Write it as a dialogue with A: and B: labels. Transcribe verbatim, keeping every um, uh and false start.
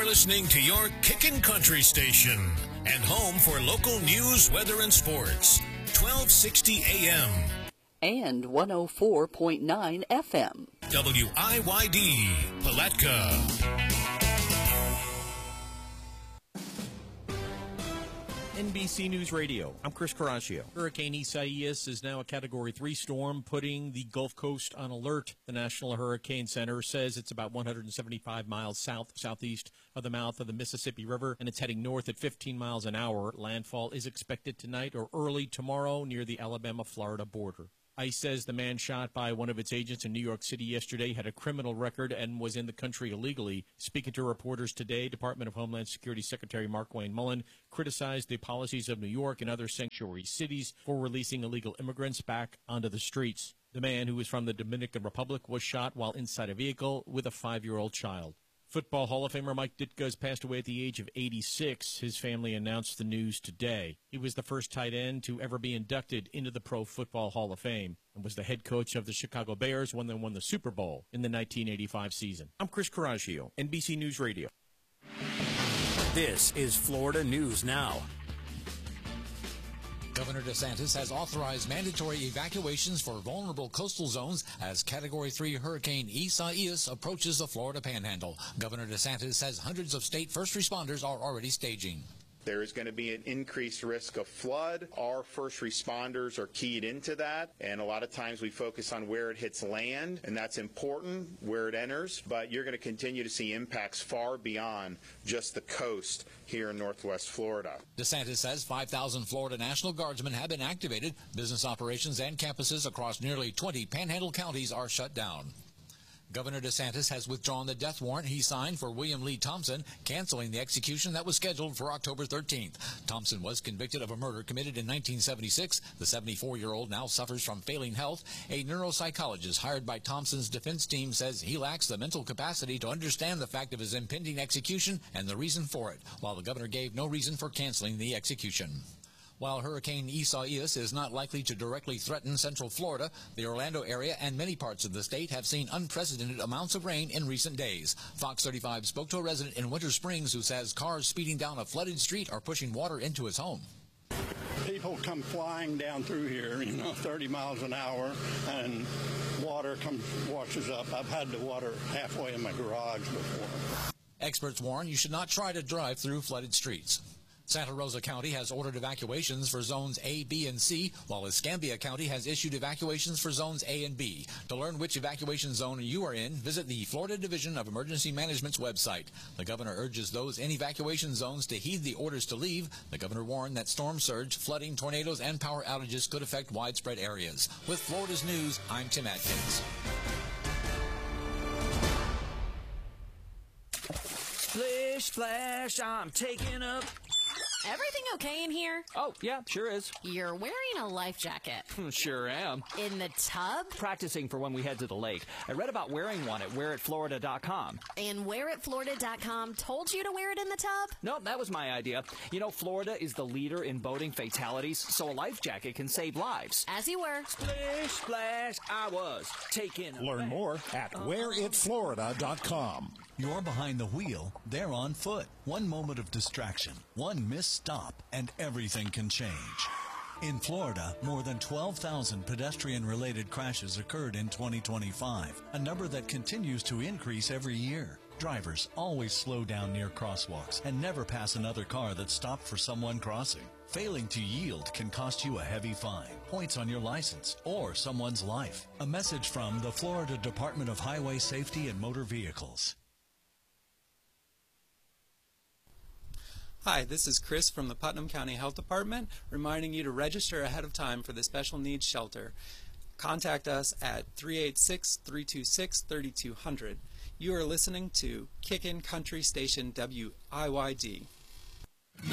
A: listening to your Kickin' Country station and home for local news, weather, and sports. twelve sixty A M.
B: And one oh four point nine F M.
A: W I Y D, Palatka.
C: N B C News Radio. I'm Chris Caraccio. Hurricane Isaias is now a Category three storm, putting the Gulf Coast on alert. The National Hurricane Center says it's about one hundred seventy-five miles south, southeast of the mouth of the Mississippi River, and it's heading north at fifteen miles an hour. Landfall is expected tonight or early tomorrow near the Alabama-Florida border. ICE says the man shot by one of its agents in New York City yesterday had a criminal record and was in the country illegally. Speaking to reporters today, Department of Homeland Security Secretary Markwayne Mullin criticized the policies of New York and other sanctuary cities for releasing illegal immigrants back onto the streets. The man, who was from the Dominican Republic, was shot while inside a vehicle with a five-year-old child. Football Hall of Famer Mike Ditka has passed away at the age of eighty-six. His family announced the news today. He was the first tight end to ever be inducted into the Pro Football Hall of Fame and was the head coach of the Chicago Bears when they won the Super Bowl in the nineteen eighty-five season. I'm Chris Caraccio, N B C News Radio.
D: This is Florida News Now.
E: Governor DeSantis has authorized mandatory evacuations for vulnerable coastal zones as Category three Hurricane Isaias approaches the Florida Panhandle. Governor DeSantis says hundreds of state first responders are already staging.
F: There is going to be an increased risk of flood. Our first responders are keyed into that, and a lot of times we focus on where it hits land, and that's important, where it enters, but you're going to continue to see impacts far beyond just the coast here in Northwest Florida.
E: DeSantis says five thousand Florida National Guardsmen have been activated. Business operations and campuses across nearly twenty Panhandle counties are shut down. Governor DeSantis has withdrawn the death warrant he signed for William Lee Thompson, canceling the execution that was scheduled for October thirteenth. Thompson was convicted of a murder committed in nineteen seventy-six. The seventy-four-year-old now suffers from failing health. A neuropsychologist hired by Thompson's defense team says he lacks the mental capacity to understand the fact of his impending execution and the reason for it, while the governor gave no reason for canceling the execution. While Hurricane Isaias is not likely to directly threaten Central Florida, the Orlando area and many parts of the state have seen unprecedented amounts of rain in recent days. Fox thirty-five spoke to a resident in Winter Springs who says cars speeding down a flooded street are pushing water into his home.
G: People come flying down through here, you know, thirty miles an hour, and water comes, washes up. I've had the water halfway in my garage before.
E: Experts warn you should not try to drive through flooded streets. Santa Rosa County has ordered evacuations for zones A, B, and C, while Escambia County has issued evacuations for zones A and B. To learn which evacuation zone you are in, visit the Florida Division of Emergency Management's website. The governor urges those in evacuation zones to heed the orders to leave. The governor warned that storm surge, flooding, tornadoes, and power outages could affect widespread areas. With Florida's News, I'm Tim Atkins.
H: Splish, splash, I'm taking up.
I: Everything okay in here?
H: Oh, yeah, sure is.
I: You're wearing a life jacket.
H: Sure am.
I: In the tub?
H: Practicing for when we head to the lake. I read about wearing one at wear it florida dot com.
I: And wear it florida dot com told you to wear it in the tub?
H: Nope, that was my idea. You know, Florida is the leader in boating fatalities, so a life jacket can save lives.
I: As you were.
H: Splish, splash, I was taking a
J: Learn more at wear it florida dot com.
K: You're behind the wheel, they're on foot. One moment of distraction, one missed stop, and everything can change. In Florida, more than twelve thousand pedestrian-related crashes occurred in twenty twenty-five, a number that continues to increase every year. Drivers always slow down near crosswalks and never pass another car that stopped for someone crossing. Failing to yield can cost you a heavy fine, points on your license, or someone's life. A message from the Florida Department of Highway Safety and Motor Vehicles.
L: Hi, this is Chris from the Putnam County Health Department, reminding you to register ahead of time for the Special Needs Shelter. Contact us at three eight six, three two six, three two zero zero. You are listening to Kickin' Country Station W I Y D.